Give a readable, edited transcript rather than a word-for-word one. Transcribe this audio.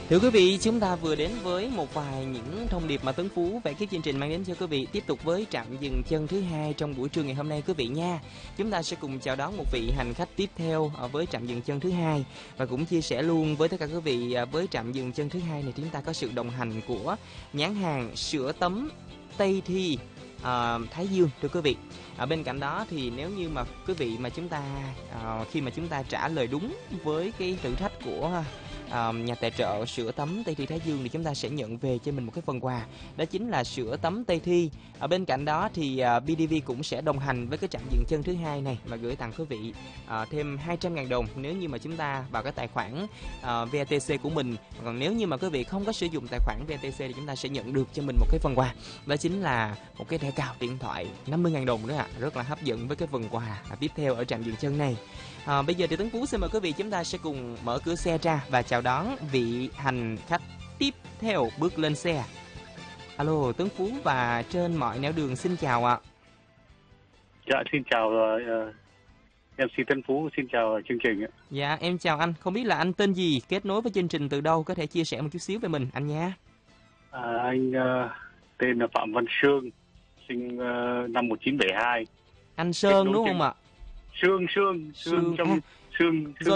Thưa quý vị, chúng ta vừa đến với một vài những thông điệp mà Tuấn Phú về cái chương trình mang đến cho quý vị. Tiếp tục với trạm dừng chân thứ hai trong buổi trưa ngày hôm nay quý vị nha. Chúng ta sẽ cùng chào đón một vị hành khách tiếp theo với trạm dừng chân thứ hai và cũng chia sẻ luôn với tất cả quý vị với trạm dừng chân thứ hai này chúng ta có sự đồng hành của nhãn hàng sữa tắm Tây Thi Thái Dương thưa quý vị. Bên cạnh đó thì nếu như mà quý vị mà chúng ta khi mà chúng ta trả lời đúng với cái thử thách của nhà tài trợ sữa tắm Tây Thi Thái Dương thì chúng ta sẽ nhận về cho mình một cái phần quà, đó chính là sữa tắm Tây Thi. Bên cạnh đó thì BDV cũng sẽ đồng hành với cái trạm dừng chân thứ hai này và gửi tặng quý vị thêm 200.000 đồng nếu như mà chúng ta vào cái tài khoản VATC của mình. Còn nếu như mà quý vị không có sử dụng tài khoản VATC thì chúng ta sẽ nhận được cho mình một cái phần quà, đó chính là một cái thẻ cào điện thoại 50.000 đồng nữa ạ. Rất là hấp dẫn với cái phần quà tiếp theo ở trạm dừng chân này. Bây giờ thì Tuấn Phú xin mời quý vị chúng ta sẽ cùng mở cửa xe ra và chào đón vị hành khách tiếp theo bước lên xe. Alo Tuấn Phú và trên mọi nẻo đường xin chào ạ. Dạ xin chào MC Tuấn Phú, xin chào chương trình ạ. Dạ em chào anh, không biết là anh tên gì, kết nối với chương trình từ đâu, có thể chia sẻ một chút xíu về mình anh nha. Anh tên là Phạm Văn Sương, sinh năm 1972. Anh Sơn đúng không ạ? Sương